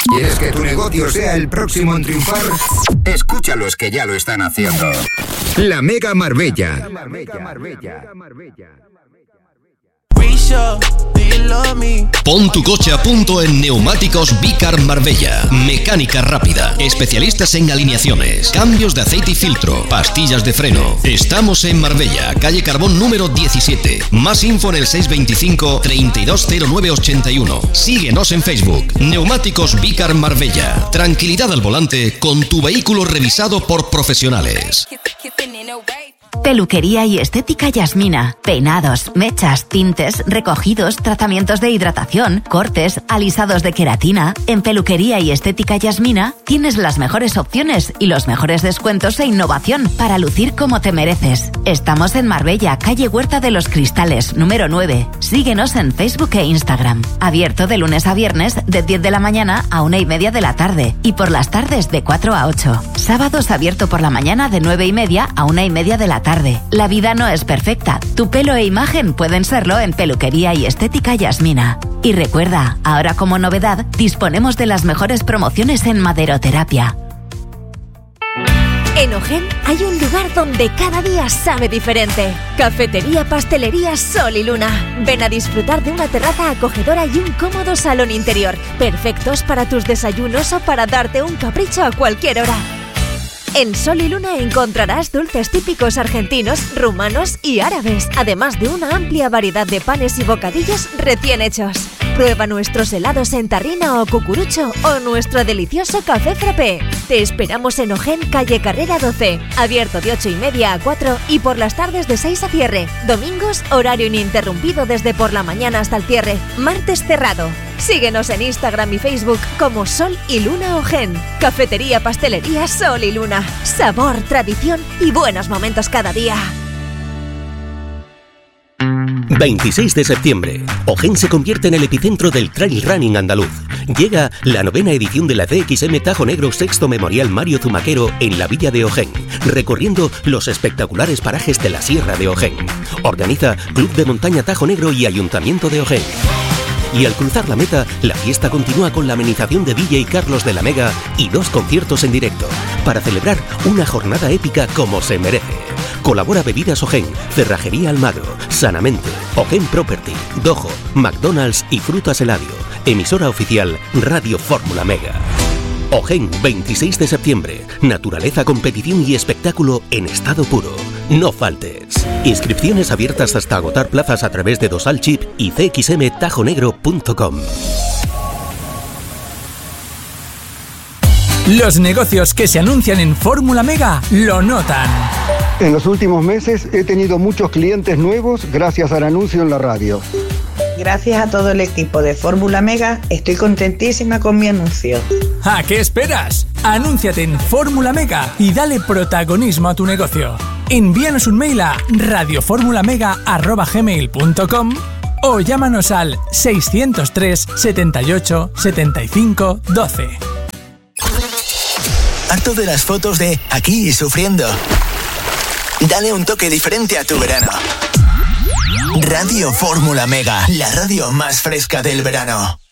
¿Quieres que tu negocio sea el próximo en triunfar? Escucha a los que ya lo están haciendo. La Mega Marbella. Pon tu coche a punto en Neumáticos Vicar Marbella. Mecánica rápida, especialistas en alineaciones, cambios de aceite y filtro, pastillas de freno. Estamos en Marbella, calle Carbón número 17. Más info en el 625 320981. Síguenos en Facebook. Neumáticos Vicar Marbella. Tranquilidad al volante con tu vehículo revisado por profesionales. Peluquería y estética Yasmina. Peinados, mechas, tintes, recogidos, tratamientos de hidratación, cortes, alisados de queratina. En Peluquería y estética Yasmina tienes las mejores opciones y los mejores descuentos e innovación para lucir como te mereces. Estamos en Marbella, calle Huerta de los Cristales, número 9. Síguenos en Facebook e Instagram. Abierto de lunes a viernes de 10 de la mañana a 1:30 de la tarde y por las tardes de 4 a 8. Sábados abierto por la mañana de 9:30 a 1:30 de la tarde. La vida no es perfecta. Tu pelo e imagen pueden serlo en Peluquería y Estética Yasmina. Y recuerda, ahora como novedad, disponemos de las mejores promociones en maderoterapia. En Ojén hay un lugar donde cada día sabe diferente. Cafetería, pastelería, Sol y Luna. Ven a disfrutar de una terraza acogedora y un cómodo salón interior, perfectos para tus desayunos o para darte un capricho a cualquier hora. En Sol y Luna encontrarás dulces típicos argentinos, rumanos y árabes, además de una amplia variedad de panes y bocadillos recién hechos. Prueba nuestros helados en tarrina o cucurucho o nuestro delicioso café frappé. Te esperamos en Ojén, calle Carrera 12, abierto de 8:30 a 4 y por las tardes de 6 a cierre. Domingos, horario ininterrumpido desde por la mañana hasta el cierre. Martes cerrado. Síguenos en Instagram y Facebook como Sol y Luna Ojén. Cafetería, pastelería, Sol y Luna. Sabor, tradición y buenos momentos cada día. 26 de septiembre. Ojén se convierte en el epicentro del trail running andaluz. Llega la 9ª edición de la CXM Tajo Negro Sexto Memorial Mario Zumaquero en la villa de Ojén, recorriendo los espectaculares parajes de la Sierra de Ojén. Organiza Club de Montaña Tajo Negro y Ayuntamiento de Ojén. Y al cruzar la meta, la fiesta continúa con la amenización de DJ Carlos de la Mega y 2 conciertos en directo, para celebrar una jornada épica como se merece. Colabora Bebidas Ojén, Cerrajería Almagro, Sanamente, Ojén Property, Dojo, McDonald's y Frutas Eladio. Emisora oficial Radio Fórmula Mega. Ojén, 26 de septiembre. Naturaleza, competición y espectáculo en estado puro. No faltes. Inscripciones abiertas hasta agotar plazas a través de Dosal Chip y cxmtajonegro.com. Los negocios que se anuncian en Fórmula Mega lo notan. En los últimos meses he tenido muchos clientes nuevos gracias al anuncio en la radio. Gracias a todo el equipo de Fórmula Mega, estoy contentísima con mi anuncio. ¿A qué esperas? Anúnciate en Fórmula Mega y dale protagonismo a tu negocio. Envíanos un mail a radioformulamega@gmail.com o llámanos al 603 78 75 12. Harto de las fotos de aquí sufriendo. Dale un toque diferente a tu verano. Radio Fórmula Mega, la radio más fresca del verano.